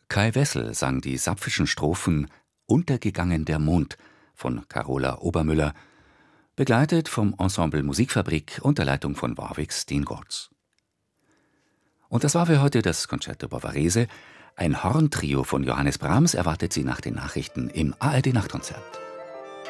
Kai Wessel sang die sapfischen Strophen »Untergegangen der Mond« von Carola Obermüller, begleitet vom Ensemble Musikfabrik unter Leitung von Warwick Steengorts. Und das war für heute das Concerto Bavarese. Ein Horntrio von Johannes Brahms erwartet Sie nach den Nachrichten im ARD Nachtkonzert.